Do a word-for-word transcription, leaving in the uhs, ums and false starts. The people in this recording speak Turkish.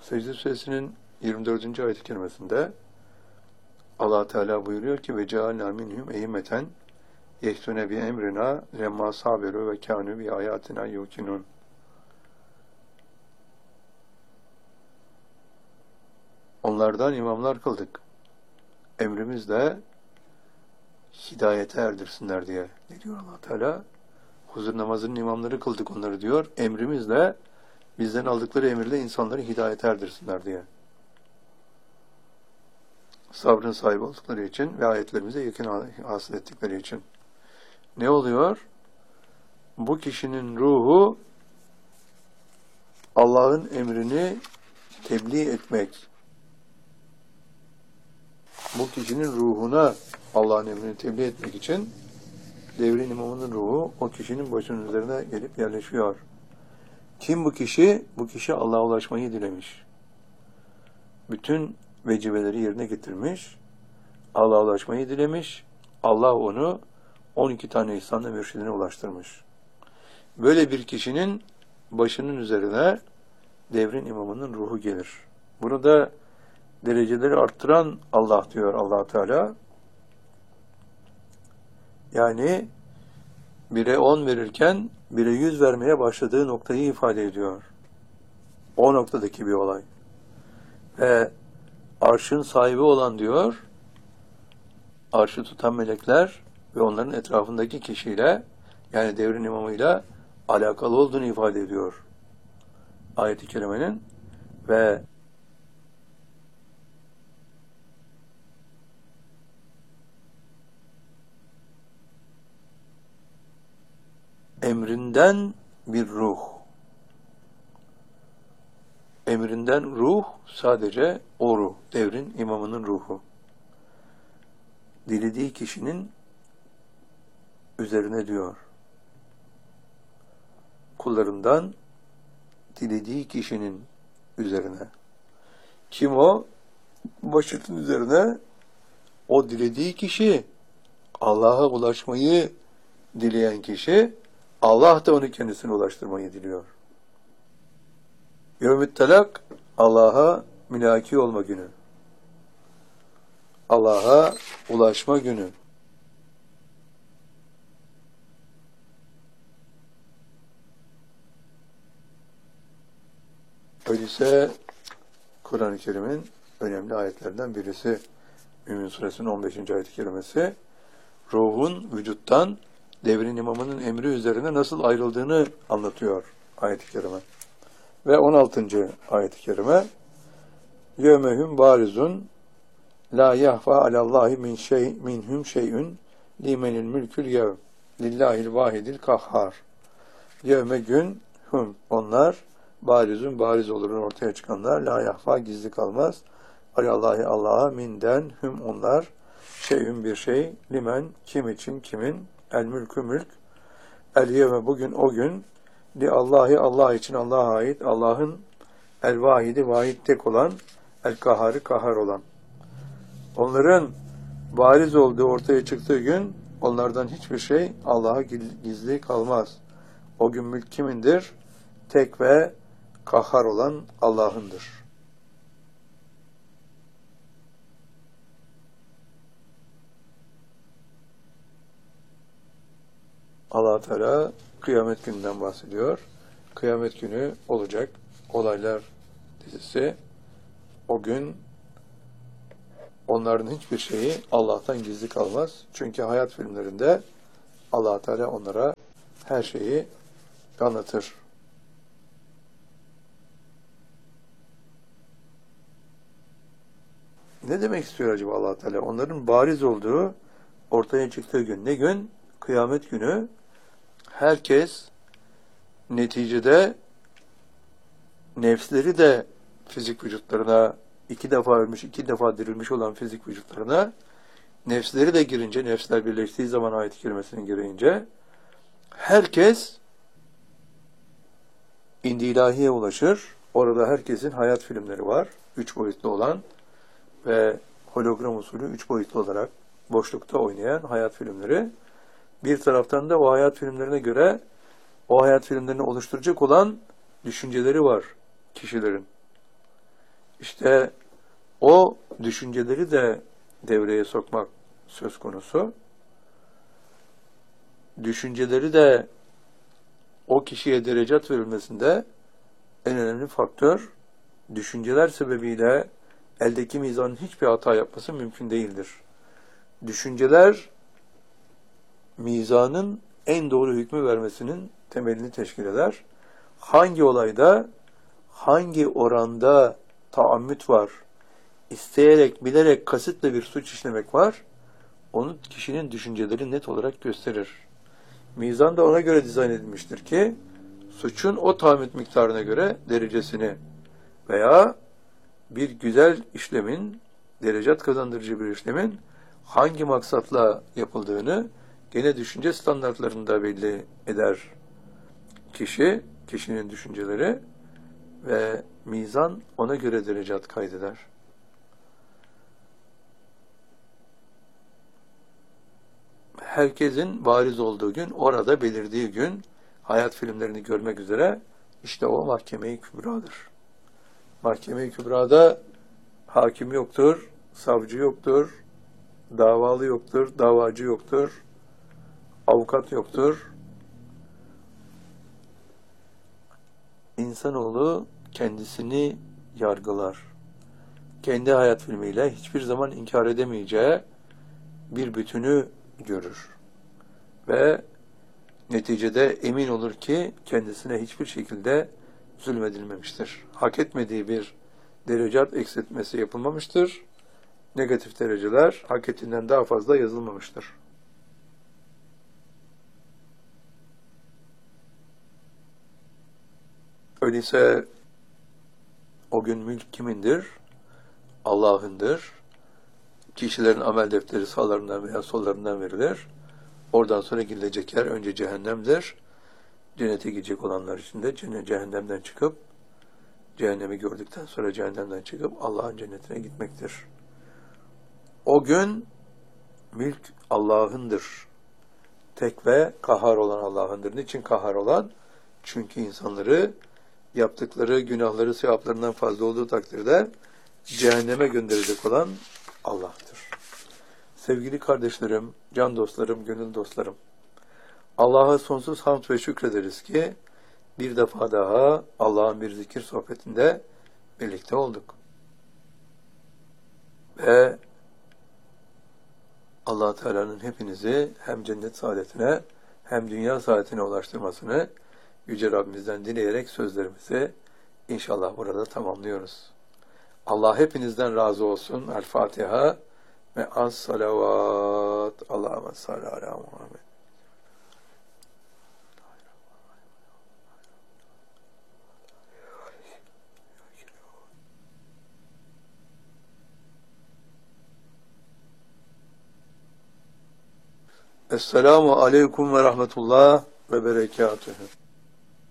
Secde Suresinin yirmi dördüncü ayet-i kerimesinde Allah Teala buyuruyor ki ve cealna minhum eymeten yehtune bi emrina lemma sabiru ve kanu bi ayatina yukinun. Onlardan imamlar kıldık. Emrimizle hidayete erdirsinler diye. Ne diyor Allah Teala? Huzur namazının imamları kıldık onları diyor. Emrimizle bizden aldıkları emirle insanları hidayete erdirsinler diye. Sabrın sahibi oldukları için ve ayetlerimize yakın hasıl ettikleri için. Ne oluyor? Bu kişinin ruhu Allah'ın emrini tebliğ etmek. Bu kişinin ruhuna Allah'ın emrini tebliğ etmek için devrin imamının ruhu o kişinin başının üzerine gelip yerleşiyor. Kim bu kişi? Bu kişi Allah'a ulaşmayı dilemiş. Bütün vecibeleri yerine getirmiş. Allah'a ulaşmayı dilemiş. Allah onu on iki tane ihsanla mürşidine ulaştırmış. Böyle bir kişinin başının üzerine devrin imamının ruhu gelir. Burada dereceleri arttıran Allah diyor Allah Teala. Yani bire on verirken bire yüz vermeye başladığı noktayı ifade ediyor. O noktadaki bir olay. Ve arşın sahibi olan diyor, arşı tutan melekler ve onların etrafındaki kişiyle, yani devrin imamıyla alakalı olduğunu ifade ediyor ayet-i kerimenin. Ve emrinden bir ruh. Emrinden ruh sadece o ruh, devrin imamının ruhu. Dilediği kişinin üzerine diyor. Kullarından dilediği kişinin üzerine. Kim o? Başının üzerine o dilediği kişi, Allah'a ulaşmayı dileyen kişi, Allah da onu kendisine ulaştırmayı diliyor. Yevmü't telak, Allah'a mülaki olma günü. Allah'a ulaşma günü. Öyleyse Kur'an-ı Kerim'in önemli ayetlerinden birisi, Mümin Suresinin on beşinci ayet-i kerimesi, ruhun vücuttan devrin imamının emri üzerine nasıl ayrıldığını anlatıyor ayet-i kerime. Ve on altıncı ayet-i kerime, yevmehum barizun la yahfa alallahi min şey minhum şey'ün limenil mülkül yev lillahil vahidil kahhar. Yevme gün hum onlar barizun bariz olurun ortaya çıkanlar la yahfa gizli kalmaz alallahi Allah'a minden hum onlar şey'ün bir şey limen kim için kimin el mülkü mülk el yevme bugün o gün li Allahi Allah için Allah'a ait Allah'ın el vahidi vahid tek olan el kaharı kahar olan. Onların bariz olduğu ortaya çıktığı gün onlardan hiçbir şey Allah'a gizli kalmaz. O gün mülk kimindir? Tek ve kahhar olan Allah'ındır. Allah Teala kıyamet gününden bahsediyor. Kıyamet günü olacak olaylar dizisi. O gün onların hiçbir şeyi Allah'tan gizli kalmaz. Çünkü hayat filmlerinde Allah Teala onlara her şeyi anlatır. Ne demek istiyor acaba Allah Teala? Onların bariz olduğu, ortaya çıktığı gün. Ne gün? Kıyamet günü. Herkes neticede nefsleri de fizik vücutlarına, iki defa ölmüş, iki defa dirilmiş olan fizik vücutlarına nefsleri de girince, nefsler birleştiği zaman ayet-i kerimesinin girince herkes indi ilahiye ulaşır. Orada herkesin hayat filmleri var. Üç boyutlu olan ve hologram usulü üç boyutlu olarak boşlukta oynayan hayat filmleri. Bir taraftan da o hayat filmlerine göre o hayat filmlerini oluşturacak olan düşünceleri var kişilerin. İşte o düşünceleri de devreye sokmak söz konusu. Düşünceleri de o kişiye derecat verilmesinde en önemli faktör, düşünceler sebebiyle eldeki mizanın hiçbir hata yapması mümkün değildir. Düşünceler, mizanın en doğru hükmü vermesinin temelini teşkil eder. Hangi olayda, hangi oranda taammüt var, isteyerek, bilerek, kasıtla bir suç işlemek var, onu kişinin düşünceleri net olarak gösterir. Mizan da ona göre dizayn edilmiştir ki, suçun o taammüt miktarına göre derecesini veya bir güzel işlemin, derecat kazandırıcı bir işlemin hangi maksatla yapıldığını gene düşünce standartlarında belli eder kişi, kişinin düşünceleri ve mizan ona göre derecat kaydeder. Herkesin bariz olduğu gün, orada belirdiği gün, hayat filmlerini görmek üzere işte o mahkeme-i kübradır. Mahkeme-i kübrada hakim yoktur, savcı yoktur, davalı yoktur, davacı yoktur, avukat yoktur. İnsanoğlu kendisini yargılar. Kendi hayat filmiyle hiçbir zaman inkar edemeyeceği bir bütünü görür. Ve neticede emin olur ki kendisine hiçbir şekilde zulmedilmemiştir. Hak etmediği bir derecat eksiltmesi yapılmamıştır. Negatif dereceler hak ettiğinden daha fazla yazılmamıştır. Öyleyse o gün mülk kimindir? Allah'ındır. Kişilerin amel defteri sağlarından veya sollarından verilir. Oradan sonra gidilecek yer önce cehennemdir. Cennete gidecek olanlar için de cehennemden çıkıp, cehennemi gördükten sonra cehennemden çıkıp Allah'ın cennetine gitmektir. O gün mülk Allah'ındır. Tek ve kahhar olan Allah'ındır. Niçin kahhar olan? Çünkü insanları yaptıkları günahları sevaplarından fazla olduğu takdirde cehenneme gönderecek olan Allah'tır. Sevgili kardeşlerim, can dostlarım, gönül dostlarım, Allah'a sonsuz hamd ve şükrederiz ki bir defa daha Allah'ın bir zikir sohbetinde birlikte olduk. Ve Allah Teala'nın hepinizi hem cennet saadetine hem dünya saadetine ulaştırmasını Yüce Rabbimizden dileyerek sözlerimizi inşallah burada tamamlıyoruz. Allah hepinizden razı olsun. El Fatiha ve az salavat. Allahümme salli ala Muhammed. Esselamu aleyküm ve rahmetullah ve berekatühü.